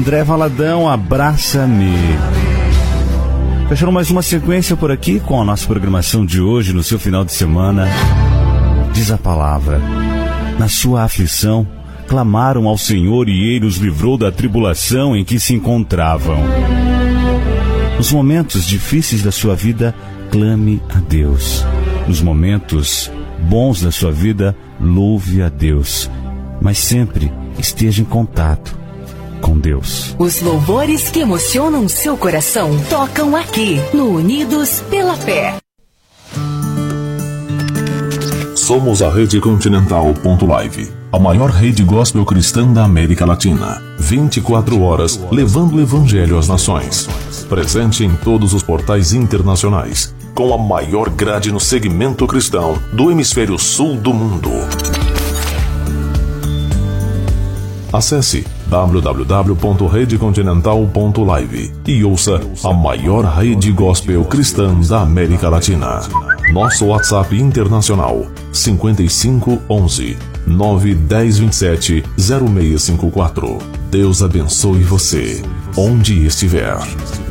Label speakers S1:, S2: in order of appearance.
S1: André Valadão, Abraça-me. Fechando mais uma sequência por aqui com a nossa programação de hoje, no seu final de semana. Diz a palavra: na sua aflição, clamaram ao Senhor e Ele os livrou da tribulação em que se encontravam. Nos momentos difíceis da sua vida, clame a Deus. Nos momentos bons da sua vida, louve a Deus. Mas sempre esteja em contato com Deus.
S2: Os louvores que emocionam seu coração tocam aqui no Unidos pela Fé.
S3: Somos a Rede Continental.live, a maior rede gospel cristã da América Latina. 24 horas levando o Evangelho às nações. Presente em todos os portais internacionais, com a maior grade no segmento cristão do hemisfério sul do mundo. Acesse www.redecontinental.live e ouça a maior rede gospel cristã da América Latina. Nosso WhatsApp internacional 55 11 910 27 0654. Deus abençoe você, onde estiver.